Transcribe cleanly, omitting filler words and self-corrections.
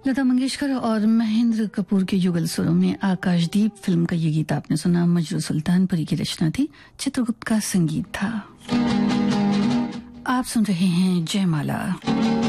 लता मंगेशकर और महेंद्र कपूर के युगल स्वरों में आकाशदीप फिल्म का ये गीत आपने सुना। मजरू सुल्तानपुरी की रचना थी, चित्रगुप्त का संगीत था। आप सुन रहे हैं जयमाला।